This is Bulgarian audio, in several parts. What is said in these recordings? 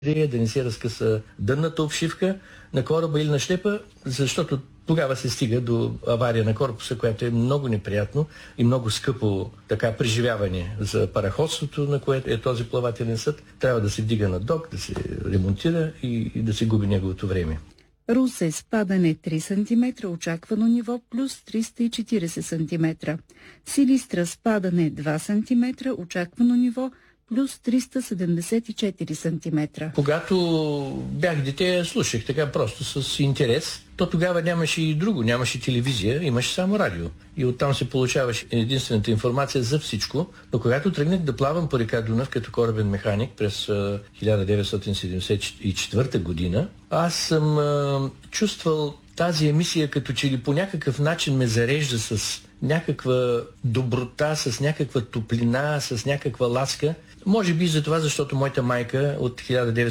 да не се разкъса дънната обшивка на кораба или на шлепа, защото тогава се стига до авария на корпуса, която е много неприятно и много скъпо така преживяване за параходството, на което е този плавателен съд. Трябва да се вдига на док, да се ремонтира и да се губи неговото време. Русе спадане 3 см, очаквано ниво плюс 340 см. Силистра спадане 2 см, очаквано ниво плюс 374 см. Когато бях дете, слушах така просто с интерес. То тогава нямаше и друго, нямаше телевизия, имаше само радио. И оттам се получаваше единствената информация за всичко. Но когато тръгнах да плавам по река Дунав като корабен механик през 1974 година, аз съм чувствал тази емисия като че ли по някакъв начин ме зарежда с някаква доброта, с някаква топлина, с някаква ласка. Може би за това, защото моята майка от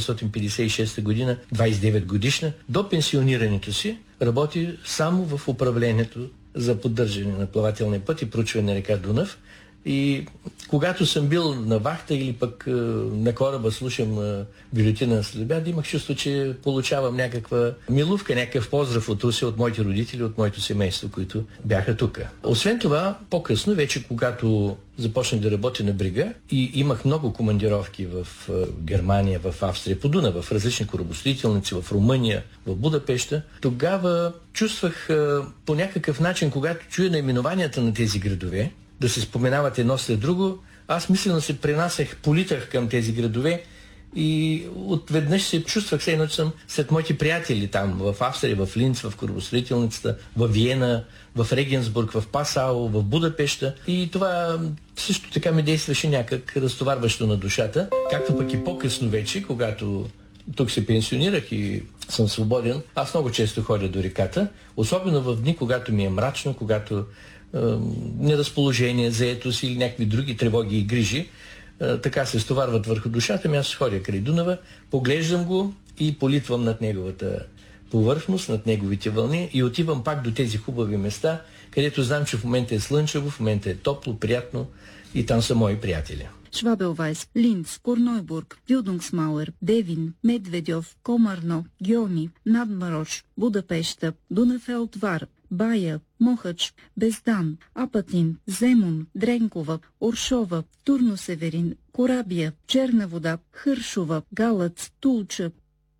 1956 година, 29 годишна, до пенсионирането си, работи само в управлението за поддържане на плавателния път и проучване на река Дунав. И когато съм бил на вахта или пък на кораба слушам бюлетина след обяд, имах чувство, че получавам някаква милувка, някакъв поздрав от Русе, от моите родители, от моето семейство, които бяха тук. Освен това, по-късно, вече когато започнах да работя на брига и имах много командировки в Германия, в Австрия, по Дунав, в различни корабостроителници, в Румъния, в Будапеща, тогава чувствах по някакъв начин, когато чуя наименованията на тези градове, да се споменават едно след друго, аз мислено се пренасях, политах към тези градове и отведнъж се чувствах все едно, че съм след моите приятели там, в Австрия, в Линц, в корабостроителницата, в Виена, в Регенсбург, в Пасао, в Будапеща. И това също така ми действаше някак разтоварващо на душата. Както пък и по-късно вече, когато тук се пенсионирах и съм свободен, аз много често ходя до реката, особено в дни, когато ми е мрачно, когато неразположение, заетост или някакви други тревоги и грижи, така се стоварват върху душата ми. Аз ходя край Дунава, поглеждам го и политвам над неговата повърхност, над неговите вълни и отивам пак до тези хубави места, където знам, че в момента е слънчево, в момента е топло, приятно и там са мои приятели. Швабелвайс, Линц, Корнойбург, Билдунгсмауер, Девин, Медведьов, Комарно, Гьони, Надмарош, Будапеща, Дунафелдвар, Бая, Мохач, Бездан, Апатин, Земун, Дренкова, Оршова, Турно-Северин, Корабия, Черна вода, Хършова, Галац, Тулча.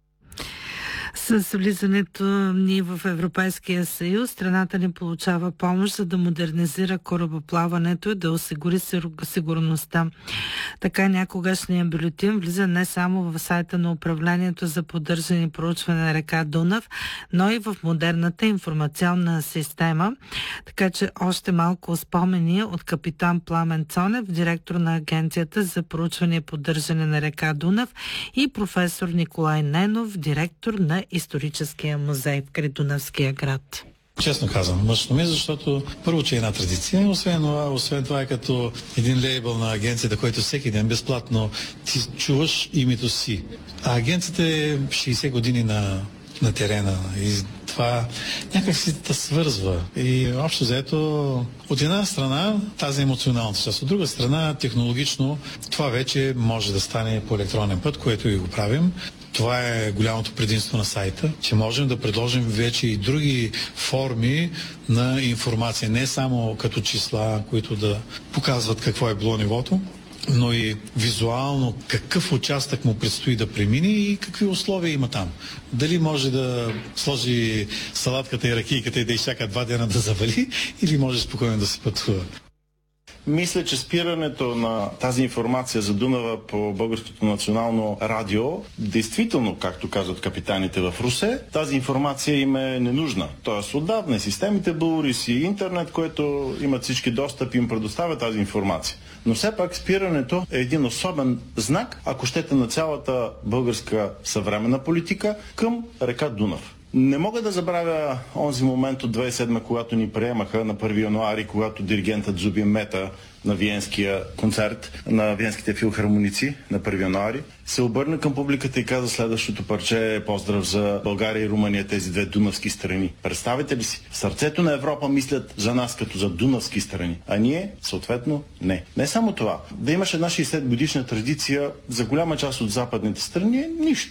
С влизането ни в Европейския съюз, страната ни получава помощ, за да модернизира корабоплаването и да осигури сигурността. Така някогашният бюлетин влиза не само в сайта на управлението за поддържане и проучване на река Дунав, но и в модерната информационна система. Така че още малко спомени от капитан Пламен Цонев, директор на Агенцията за проучване и поддържане на река Дунав, и професор Николай Ненов, директор на Историческия музей в Крайдунавския град. Честно казвам, мъжно ми, защото първо, че е една традиция, освен това е като един лейбъл на агенцията, който всеки ден безплатно ти чуваш името си. А агенцията е 60 години на терена и това някак си те свързва. И общо заето, от една страна тази емоционална част, от друга страна технологично това вече може да стане по електронен път, което и го правим. Това е голямото предимство на сайта, че можем да предложим вече и други форми на информация, не само като числа, които да показват какво е било нивото, но и визуално какъв участък му предстои да премине и какви условия има там. Дали може да сложи салатката и ракийката и да изчака 2 дена да завали, или може спокойно да се пътува. Мисля, че спирането на тази информация за Дунава по Българското национално радио, действително, както казват капитаните в Русе, тази информация им е ненужна. Тоест отдавна системите Българис и интернет, което имат всички достъп, им предоставя тази информация. Но все пак спирането е един особен знак, ако щете, на цялата българска съвременна политика към река Дунав. Не мога да забравя онзи момент от 2007, когато ни приемаха на 1 януари, когато диригентът Зубин Мета на Виенския концерт на Виенските филхармоници на 1 януари, се обърна към публиката и каза следващото парче е поздрав за България и Румъния, тези две дунавски страни. Представете ли си? В сърцето на Европа мислят за нас като за дунавски страни, а ние, съответно, не. Не само това. Да имаш една 60 годишна традиция за голяма част от западните страни е нищо.